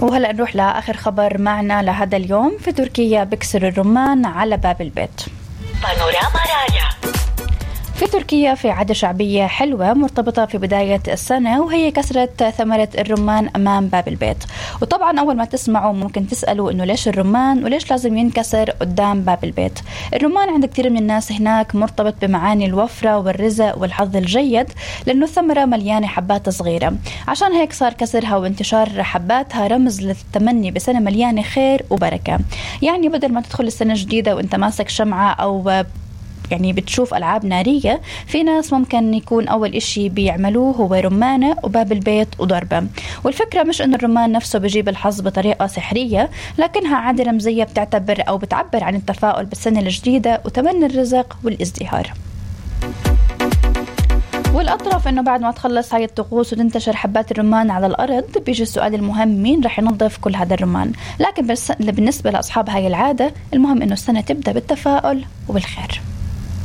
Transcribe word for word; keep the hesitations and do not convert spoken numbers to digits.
وهلأ نروح لآخر خبر معنا لهذا اليوم. في تركيا بكسر الرمان على باب البيت. بانوراما رايا. في تركيا في عادة شعبية حلوة مرتبطة في بداية السنة، وهي كسرة ثمرة الرمان أمام باب البيت. وطبعا أول ما تسمعوا ممكن تسألوا إنه ليش الرمان وليش لازم ينكسر قدام باب البيت. الرمان عند كثير من الناس هناك مرتبط بمعاني الوفرة والرزق والحظ الجيد، لأنه الثمرة مليانة حبات صغيرة، عشان هيك صار كسرها وانتشار حباتها رمز للتمني بسنة مليانة خير وبركة. يعني بدل ما تدخل السنة الجديدة وانت ماسك شمعة أو يعني بتشوف ألعاب نارية، في ناس ممكن يكون أول إشي بيعملوه هو رمانة وباب البيت وضربة. والفكرة مش إنه الرمان نفسه بيجيب الحظ بطريقة سحرية، لكنها عادة رمزية بتعتبر أو بتعبر عن التفاؤل بالسنة الجديدة وتمني الرزق والازدهار. والأطرف إنه بعد ما تخلص هاي الطقوس وتنتشر حبات الرمان على الأرض، بيجي السؤال المهم: مين رح ينظف كل هذا الرمان؟ لكن بالنسبة لأصحاب هاي العادة المهم إنه السنة تبدأ بالتفاؤل وبالخير.